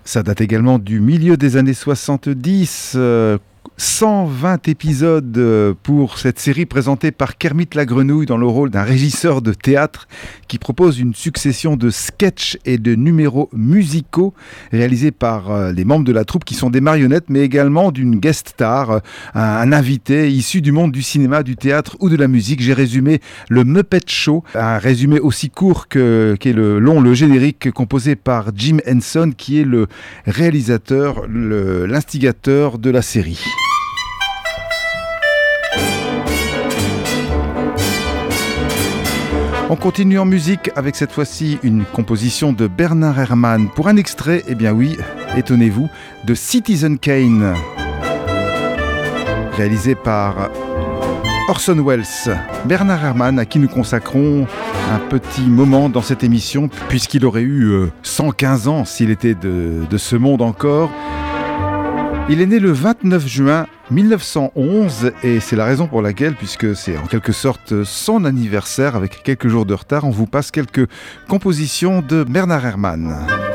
Ça date également du milieu des années 70. 120 épisodes pour cette série présentée par Kermit la Grenouille dans le rôle d'un régisseur de théâtre qui propose une succession de sketchs et de numéros musicaux réalisés par les membres de la troupe qui sont des marionnettes mais également d'une guest star, un invité issu du monde du cinéma, du théâtre ou de la musique. J'ai résumé le Muppet Show, un résumé aussi court qu'est le générique composé par Jim Henson qui est le réalisateur, l'instigateur de la série. On continue en musique avec cette fois-ci une composition de Bernard Herrmann pour un extrait, eh bien oui, étonnez-vous, de Citizen Kane, réalisé par Orson Welles. Bernard Herrmann, à qui nous consacrons un petit moment dans cette émission, puisqu'il aurait eu 115 ans s'il était de ce monde encore. Il est né le 29 juin 1911 et c'est la raison pour laquelle, puisque c'est en quelque sorte son anniversaire avec quelques jours de retard, on vous passe quelques compositions de Bernard Herrmann.